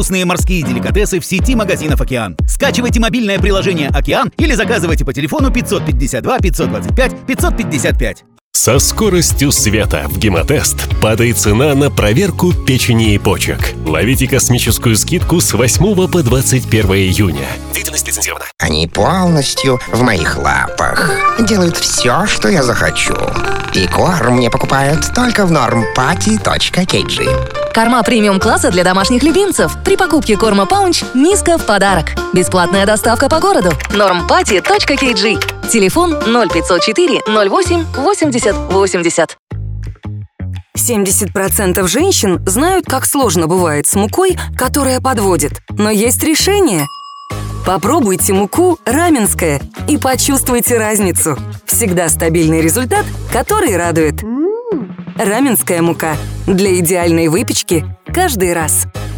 Вкусные морские деликатесы в сети магазинов «Океан». Скачивайте мобильное приложение «Океан» или заказывайте по телефону 552 525 555. Со скоростью света в Гемотест падает цена на проверку печени и почек. Ловите космическую скидку с 8 по 21 июня. Деятельность лицензирована. Они полностью в моих лапах. Делают все, что я захочу. И корм мне покупают только в normpatty.kg. Корма премиум-класса для домашних любимцев. При покупке корма Паунч Миска в подарок. Бесплатная доставка по городу. normpatty.kg. Телефон 0504 08 80 80. 70% женщин знают, как сложно бывает с мукой, которая подводит. Но есть решение. Попробуйте муку раменская и почувствуйте разницу. Всегда стабильный результат, который радует. Раменская мука для идеальной выпечки каждый раз.